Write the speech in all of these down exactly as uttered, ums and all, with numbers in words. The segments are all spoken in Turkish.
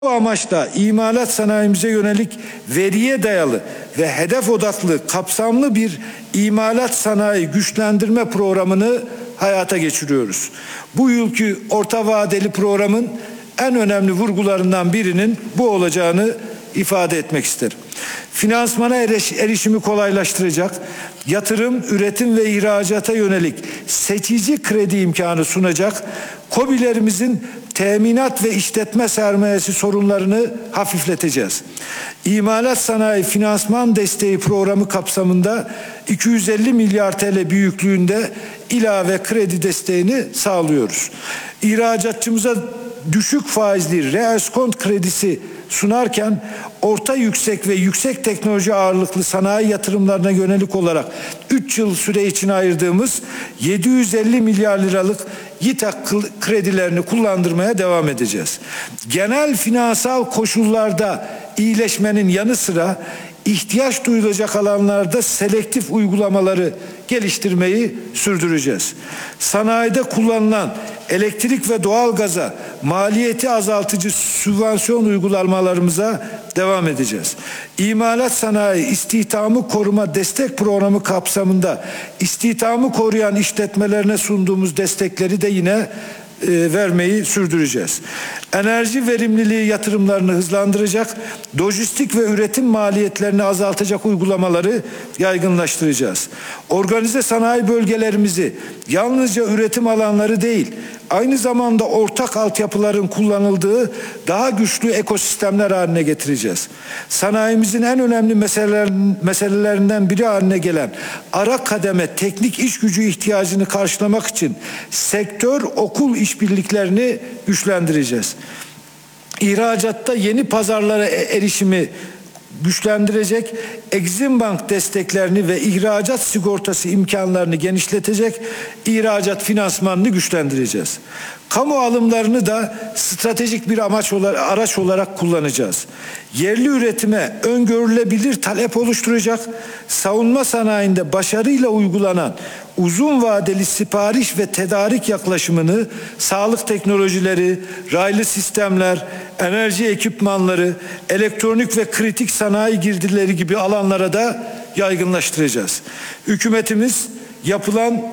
Bu amaçla imalat sanayimize yönelik veriye dayalı ve hedef odaklı kapsamlı bir imalat sanayi güçlendirme programını hayata geçiriyoruz. Bu yılki orta vadeli programın en önemli vurgularından birinin bu olacağını ifade etmek isterim. Finansmana eriş, erişimi kolaylaştıracak, yatırım, üretim ve ihracata yönelik seçici kredi imkanı sunacak, KOBİ'lerimizin teminat ve işletme sermayesi sorunlarını hafifleteceğiz. İmalat sanayi finansman desteği programı kapsamında iki yüz elli milyar T L büyüklüğünde ilave kredi desteğini sağlıyoruz. İhracatçımıza düşük faizli reeskont kredisi sunarken orta yüksek ve yüksek teknoloji ağırlıklı sanayi yatırımlarına yönelik olarak üç yıl süre için ayırdığımız yedi yüz elli milyar liralık YİTAK kredilerini kullandırmaya devam edeceğiz. Genel finansal koşullarda iyileşmenin yanı sıra ihtiyaç duyulacak alanlarda selektif uygulamaları geliştirmeyi sürdüreceğiz. Sanayide kullanılan elektrik ve doğalgaza maliyeti azaltıcı sübvansiyon uygulamalarımıza devam edeceğiz. İmalat sanayi istihdamı koruma destek programı kapsamında istihdamı koruyan işletmelerine sunduğumuz destekleri de yine E, vermeyi sürdüreceğiz. Enerji verimliliği yatırımlarını hızlandıracak, lojistik ve üretim maliyetlerini azaltacak uygulamaları yaygınlaştıracağız. Organize sanayi bölgelerimizi yalnızca üretim alanları değil, aynı zamanda ortak altyapıların kullanıldığı daha güçlü ekosistemler haline getireceğiz. Sanayimizin en önemli meselelerinden biri haline gelen ara kademe teknik iş gücü ihtiyacını karşılamak için sektör okul işbirliklerini güçlendireceğiz. İhracatta yeni pazarlara erişimi güçlendirecek, Exim Bank desteklerini ve ihracat sigortası imkanlarını genişletecek, ihracat finansmanını güçlendireceğiz. Kamu alımlarını da stratejik bir amaç olarak, araç olarak kullanacağız. Yerli üretime öngörülebilir talep oluşturacak, savunma sanayinde başarıyla uygulanan uzun vadeli sipariş ve tedarik yaklaşımını sağlık teknolojileri, raylı sistemler, enerji ekipmanları, elektronik ve kritik sanayi girdileri gibi alanlara da yaygınlaştıracağız. Hükümetimiz yapılan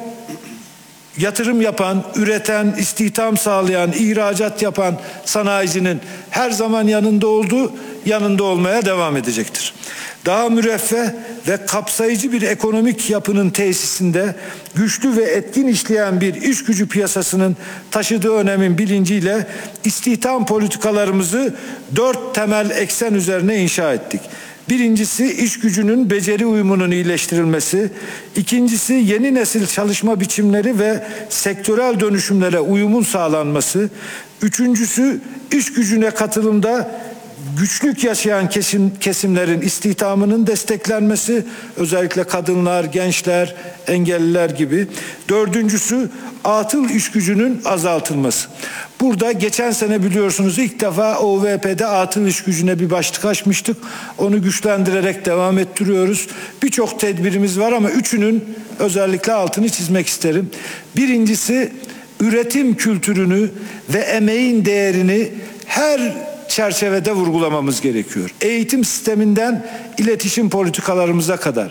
yatırım yapan, üreten, istihdam sağlayan, ihracat yapan sanayicinin her zaman yanında olduğu, yanında olmaya devam edecektir. Daha müreffeh ve kapsayıcı bir ekonomik yapının tesisinde güçlü ve etkin işleyen bir iş gücü piyasasının taşıdığı önemin bilinciyle istihdam politikalarımızı dört temel eksen üzerine inşa ettik. Birincisi iş gücünün beceri uyumunun iyileştirilmesi, ikincisi yeni nesil çalışma biçimleri ve sektörel dönüşümlere uyumun sağlanması, üçüncüsü iş gücüne katılımda güçlük yaşayan kesim, kesimlerin istihdamının desteklenmesi, özellikle kadınlar, gençler, engelliler gibi. Dördüncüsü atıl iş gücünün azaltılması. Burada geçen sene biliyorsunuz ilk defa O V P'de atıl iş gücüne bir başlık açmıştık. Onu güçlendirerek devam ettiriyoruz. Birçok tedbirimiz var ama üçünün özellikle altını çizmek isterim. Birincisi üretim kültürünü ve emeğin değerini her çerçevede vurgulamamız gerekiyor. Eğitim sisteminden iletişim politikalarımıza kadar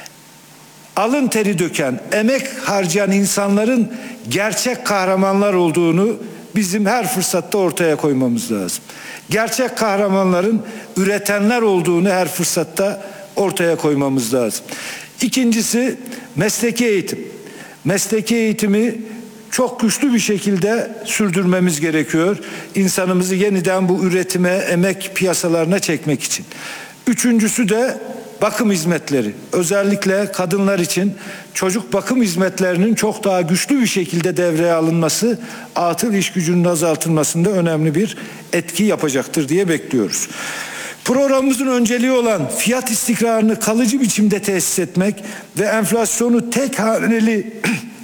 alın teri döken, emek harcayan insanların gerçek kahramanlar olduğunu bizim her fırsatta ortaya koymamız lazım. Gerçek kahramanların üretenler olduğunu her fırsatta ortaya koymamız lazım. İkincisi mesleki eğitim. Mesleki eğitimi çok güçlü bir şekilde sürdürmemiz gerekiyor. İnsanımızı yeniden bu üretime, emek piyasalarına çekmek için. Üçüncüsü de bakım hizmetleri. Özellikle kadınlar için çocuk bakım hizmetlerinin çok daha güçlü bir şekilde devreye alınması, atıl iş gücünün azaltılmasında önemli bir etki yapacaktır diye bekliyoruz. Programımızın önceliği olan fiyat istikrarını kalıcı biçimde tesis etmek ve enflasyonu tek haneli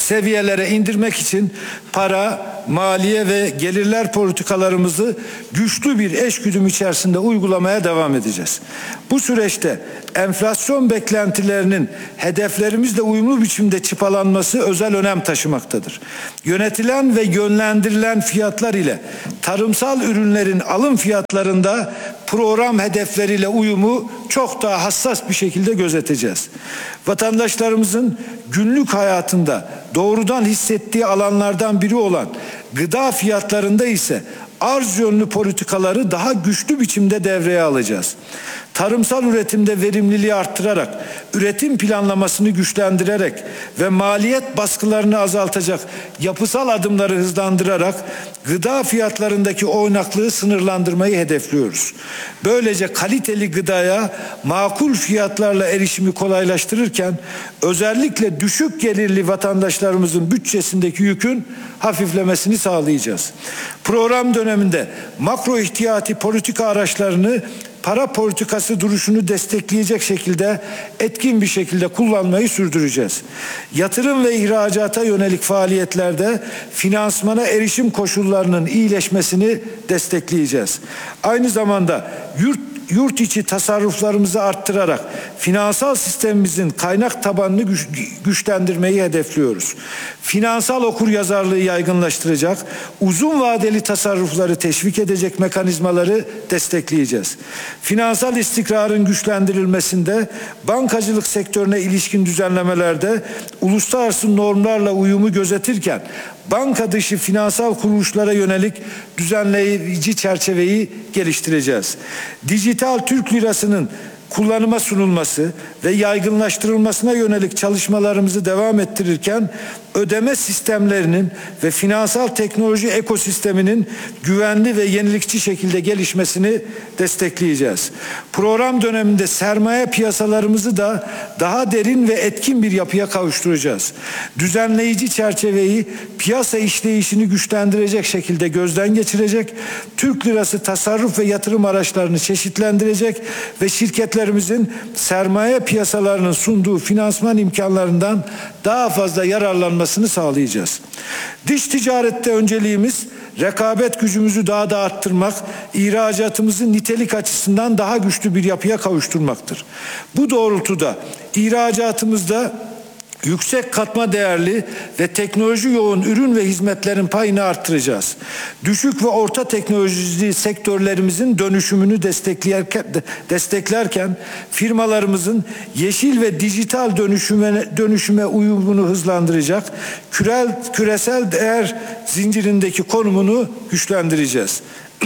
seviyelere indirmek için para, maliye ve gelirler politikalarımızı güçlü bir eşgüdüm içerisinde uygulamaya devam edeceğiz. Bu süreçte enflasyon beklentilerinin hedeflerimizle uyumlu biçimde çıpalanması özel önem taşımaktadır. Yönetilen ve yönlendirilen fiyatlar ile tarımsal ürünlerin alım fiyatlarında program hedefleriyle uyumu çok daha hassas bir şekilde gözeteceğiz. Vatandaşlarımızın günlük hayatında doğrudan hissettiği alanlardan biri olan gıda fiyatlarında ise arz yönlü politikaları daha güçlü biçimde devreye alacağız. Tarımsal üretimde verimliliği arttırarak, üretim planlamasını güçlendirerek ve maliyet baskılarını azaltacak yapısal adımları hızlandırarak gıda fiyatlarındaki oynaklığı sınırlandırmayı hedefliyoruz. Böylece kaliteli gıdaya makul fiyatlarla erişimi kolaylaştırırken özellikle düşük gelirli vatandaşlarımızın bütçesindeki yükün hafiflemesini sağlayacağız. Program döneminde makro ihtiyati politika araçlarını para politikası duruşunu destekleyecek şekilde etkin bir şekilde kullanmayı sürdüreceğiz. Yatırım ve ihracata yönelik faaliyetlerde finansmana erişim koşullarının iyileşmesini destekleyeceğiz. Aynı zamanda yurt yurt içi tasarruflarımızı arttırarak finansal sistemimizin kaynak tabanını güç, güçlendirmeyi hedefliyoruz. Finansal okuryazarlığı yaygınlaştıracak, uzun vadeli tasarrufları teşvik edecek mekanizmaları destekleyeceğiz. Finansal istikrarın güçlendirilmesinde, bankacılık sektörüne ilişkin düzenlemelerde uluslararası normlarla uyumu gözetirken, banka dışı finansal kuruluşlara yönelik düzenleyici çerçeveyi geliştireceğiz. Dijital Türk lirasının kullanıma sunulması ve yaygınlaştırılmasına yönelik çalışmalarımızı devam ettirirken ödeme sistemlerinin ve finansal teknoloji ekosisteminin güvenli ve yenilikçi şekilde gelişmesini destekleyeceğiz. Program döneminde sermaye piyasalarımızı da daha derin ve etkin bir yapıya kavuşturacağız. Düzenleyici çerçeveyi piyasa işleyişini güçlendirecek şekilde gözden geçirecek, Türk lirası tasarruf ve yatırım araçlarını çeşitlendirecek ve şirketlerimizin sermaye piyasalarının sunduğu finansman imkanlarından daha fazla yararlanmasını sağlayacağız. Dış ticarette önceliğimiz rekabet gücümüzü daha da arttırmak, ihracatımızı nitelik açısından daha güçlü bir yapıya kavuşturmaktır. Bu doğrultuda ihracatımızda yüksek katma değerli ve teknoloji yoğun ürün ve hizmetlerin payını arttıracağız. Düşük ve orta teknolojili sektörlerimizin dönüşümünü desteklerken, desteklerken firmalarımızın yeşil ve dijital dönüşüme, dönüşüme uyumunu hızlandıracak, kürel, küresel değer zincirindeki konumunu güçlendireceğiz.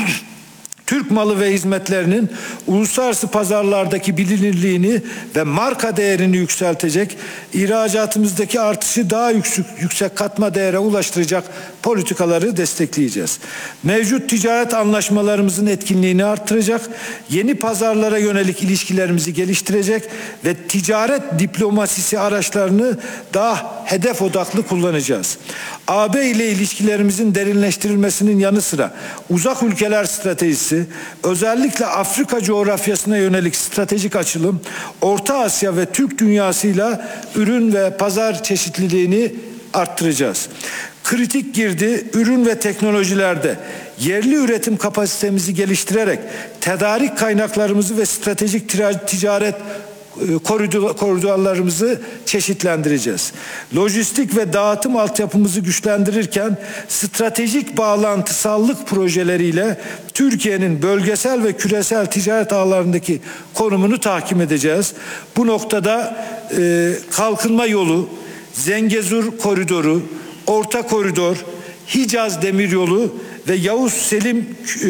Türk malı ve hizmetlerinin uluslararası pazarlardaki bilinirliğini ve marka değerini yükseltecek, ihracatımızdaki artışı daha yüksek, yüksek katma değere ulaştıracak politikaları destekleyeceğiz. Mevcut ticaret anlaşmalarımızın etkinliğini artıracak, yeni pazarlara yönelik ilişkilerimizi geliştirecek ve ticaret diplomasisi araçlarını daha hedef odaklı kullanacağız. A B ile ilişkilerimizin derinleştirilmesinin yanı sıra uzak ülkeler stratejisi, özellikle Afrika coğrafyasına yönelik stratejik açılım, Orta Asya ve Türk dünyasıyla ürün ve pazar çeşitliliğini arttıracağız. Kritik girdi, ürün ve teknolojilerde yerli üretim kapasitemizi geliştirerek tedarik kaynaklarımızı ve stratejik ticaret koridor, koridorlarımızı çeşitlendireceğiz. Lojistik ve dağıtım altyapımızı güçlendirirken stratejik bağlantısallık projeleriyle Türkiye'nin bölgesel ve küresel ticaret ağlarındaki konumunu tahkim edeceğiz. Bu noktada e, kalkınma yolu, Zengezur koridoru, Orta Koridor, Hicaz Demiryolu ve Yavuz Selim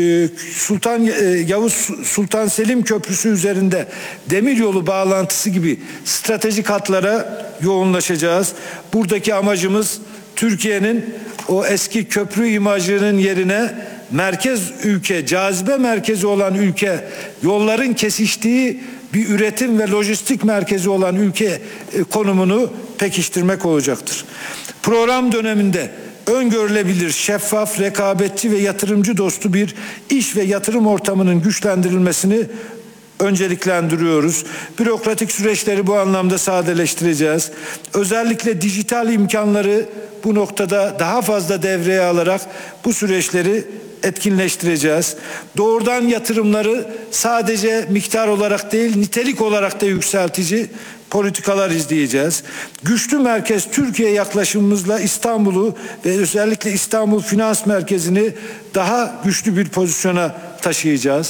Sultan Yavuz Sultan Selim Köprüsü üzerinde demiryolu bağlantısı gibi stratejik hatlara yoğunlaşacağız. Buradaki amacımız Türkiye'nin o eski köprü imajının yerine merkez ülke, cazibe merkezi olan ülke, yolların kesiştiği bir üretim ve lojistik merkezi olan ülke konumunu pekiştirmek olacaktır. Program döneminde öngörülebilir, şeffaf, rekabetçi ve yatırımcı dostu bir iş ve yatırım ortamının güçlendirilmesini önceliklendiriyoruz. Bürokratik süreçleri bu anlamda sadeleştireceğiz. Özellikle dijital imkanları bu noktada daha fazla devreye alarak bu süreçleri etkinleştireceğiz. Doğrudan yatırımları sadece miktar olarak değil, nitelik olarak da yükseltici politikalar izleyeceğiz. Güçlü merkez Türkiye yaklaşımımızla İstanbul'u ve özellikle İstanbul Finans Merkezi'ni daha güçlü bir pozisyona taşıyacağız.